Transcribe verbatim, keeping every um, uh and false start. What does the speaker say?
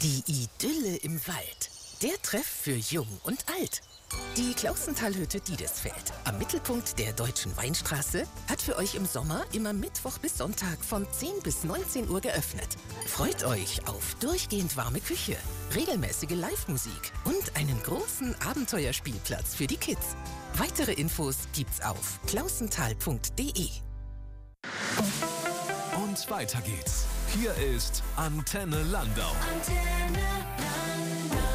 Die Idylle im Wald. Der Treff für Jung und Alt. Die Klausentalhütte Diedesfeld am Mittelpunkt der Deutschen Weinstraße hat für euch im Sommer immer Mittwoch bis Sonntag von zehn bis neunzehn Uhr geöffnet. Freut euch auf durchgehend warme Küche, regelmäßige Live-Musik und einen großen Abenteuerspielplatz für die Kids. Weitere Infos gibt's auf klausental punkt de. Und weiter geht's. Hier ist Antenne Landau. Antenne Landau.